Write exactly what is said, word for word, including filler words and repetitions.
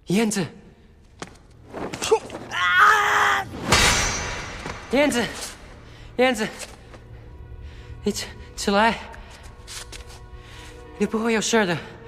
燕子，啊！燕子，燕子，你起起来，你不会有事的。